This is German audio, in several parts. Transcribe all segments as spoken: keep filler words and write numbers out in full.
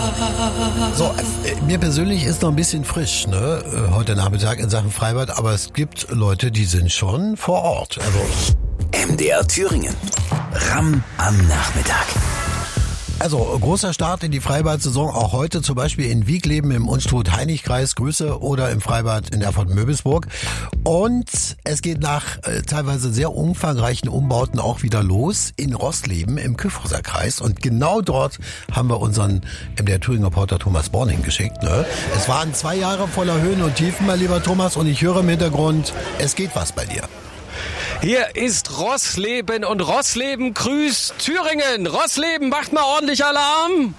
So, äh, mir persönlich ist noch ein bisschen frisch, ne, äh, heute Nachmittag in Sachen Freibad, aber es gibt Leute, die sind schon vor Ort. Also M D R Thüringen. Ramm am Nachmittag. Also großer Start in die Freibad-Saison, auch heute zum Beispiel in Wiegleben im Unstrut-Heinig-Kreis, Grüße, oder im Freibad in Erfurt-Möbelsburg. Und es geht nach äh, teilweise sehr umfangreichen Umbauten auch wieder los in Rossleben im Kyffhauser Kreis. Und genau dort haben wir unseren M D R Thüringen-Reporter Thomas Born hingeschickt. Ne? Es waren zwei Jahre voller Höhen und Tiefen, mein lieber Thomas, und ich höre im Hintergrund, es geht was bei dir. Hier ist Rossleben und Rossleben grüßt Thüringen. Rossleben, macht mal ordentlich Alarm.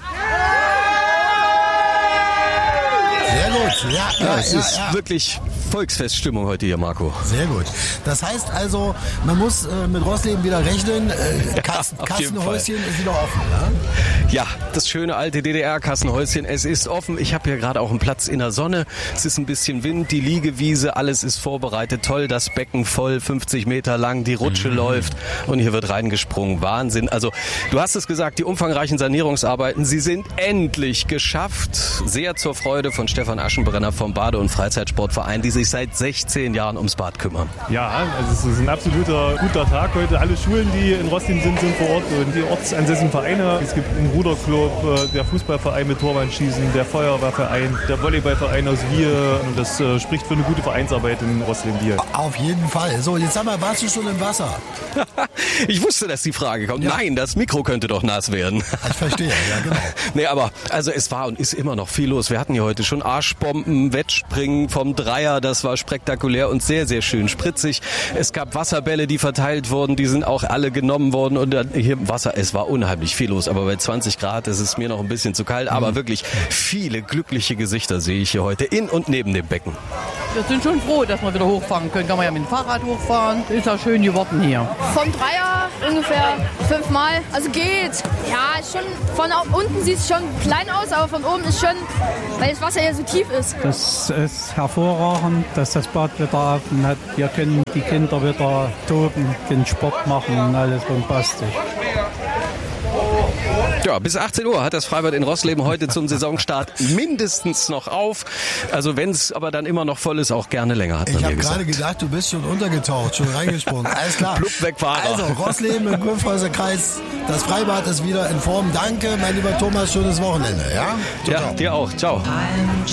Sehr gut, ja, ja, ja es ja, ist ja. wirklich Volksfeststimmung heute hier, Marco. Sehr gut. Das heißt also, man muss äh, mit Rossleben wieder rechnen. Äh, Kassen, ja, Kassenhäuschen ist wieder offen. Ja? Ja, das schöne alte D D R-Kassenhäuschen, es ist offen. Ich habe hier gerade auch einen Platz in der Sonne. Es ist ein bisschen Wind, die Liegewiese, alles ist vorbereitet. Toll, das Becken voll, fünfzig Meter lang, die Rutsche mhm. läuft und hier wird reingesprungen. Wahnsinn. Also, du hast es gesagt, die umfangreichen Sanierungsarbeiten, sie sind endlich geschafft. Sehr zur Freude von Stefan Aschenbrenner vom Bade- und Freizeitsportverein, die sich seit sechzehn Jahren ums Bad kümmern. Ja, also es ist ein absoluter guter Tag heute. Alle Schulen, die in Rossleben sind, sind vor Ort und die ortsansässigen Vereine. Es gibt einen Ruderclub, der Fußballverein mit Torwandschießen, der Feuerwehrverein, der Volleyballverein aus Wier. Und das äh, spricht für eine gute Vereinsarbeit in Rossleben Wier. Auf jeden Fall. So, jetzt sag mal, warst du schon im Wasser? Ich wusste, dass die Frage kommt. Ja. Nein, das Mikro könnte doch nass werden. Ich verstehe, ja genau. Nee, aber also es war und ist immer noch viel los. Wir hatten hier heute schon Arschbomben, Wettspringen vom Dreier, das war spektakulär und sehr, sehr schön spritzig. Es gab Wasserbälle, die verteilt wurden, die sind auch alle genommen worden und hier im Wasser, es war unheimlich viel los, aber bei zwanzig Grad ist es mir noch ein bisschen zu kalt, aber mhm. wirklich viele glückliche Gesichter sehe ich hier heute in und neben dem Becken. Wir sind schon froh, dass wir wieder hochfahren können. Kann man ja mit dem Fahrrad hochfahren. Ist ja schön geworden hier. Vom Dreier ungefähr fünfmal. Also geht. Ja, ist schon von unten sieht es schon klein aus, aber von oben ist schon, weil das Wasser ja so tief ist. Das ist hervorragend, dass das Bad wieder offen hat. Hier können die Kinder wieder toben, können Sport machen und alles bombastisch. Ja, bis achtzehn Uhr hat das Freibad in Rossleben heute zum Saisonstart mindestens noch auf. Also wenn es aber dann immer noch voll ist, auch gerne länger, hat man mir gesagt. Ich habe gerade gedacht, du bist schon untergetaucht, schon reingesprungen. Alles klar. Plupp weg, Fahrer. Also Rossleben im Kyffhauser Kreis, das Freibad ist wieder in Form. Danke, mein lieber Thomas, schönes Wochenende. Ja, ja dir auch. Ciao.